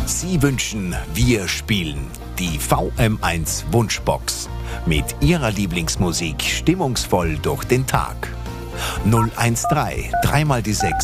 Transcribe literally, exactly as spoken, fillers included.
Sie wünschen, wir spielen die V M eins Wunschbox mit Ihrer Lieblingsmusik stimmungsvoll durch den Tag. null eins drei, dreimal die sechs